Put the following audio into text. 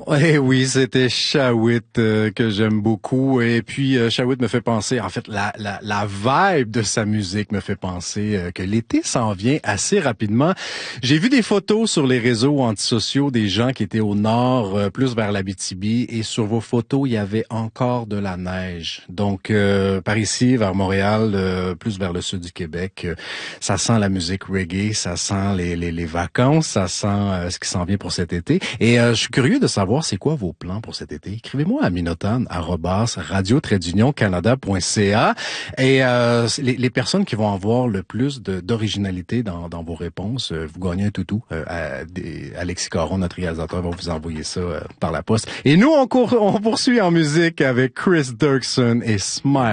Eh oui, c'était Shawit que j'aime beaucoup. Et puis Shawit me fait penser, en fait, la vibe de sa musique me fait penser que l'été s'en vient assez rapidement. J'ai vu des photos sur les réseaux antisociaux des gens qui étaient au nord, plus vers l'Abitibi, et sur vos photos, il y avait encore de la neige. Donc par ici, vers Montréal, plus vers le sud du Québec, ça sent la musique reggae, ça sent les vacances, ça sent ce qui s'en vient pour cet été. Et je suis curieux de savoir c'est quoi vos plans pour cet été. Écrivez-moi à minotan@radio-canada.ca et les personnes qui vont avoir le plus d'originalité dans vos réponses, vous gagnez un toutou. Alexis Caron, notre réalisateur, va vous envoyer ça par la poste. Et nous, on poursuit en musique avec Chris Dirksen et Smile.